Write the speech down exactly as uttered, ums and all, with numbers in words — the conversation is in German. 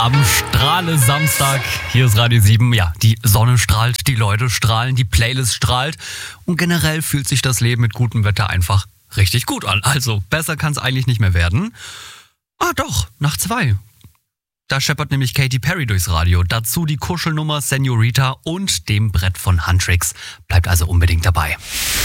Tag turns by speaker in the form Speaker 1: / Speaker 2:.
Speaker 1: am Strahle Samstag. Hier ist Radio sieben. Ja, die Sonne strahlt, die Leute strahlen, die Playlist strahlt. Und generell fühlt sich das Leben mit gutem Wetter einfach richtig gut an. Also, besser kann es eigentlich nicht mehr werden. Ah doch, nach zwei. Da scheppert nämlich Katy Perry durchs Radio. Dazu die Kuschelnummer Senorita und dem Brett von Huntrix. Bleibt also unbedingt dabei.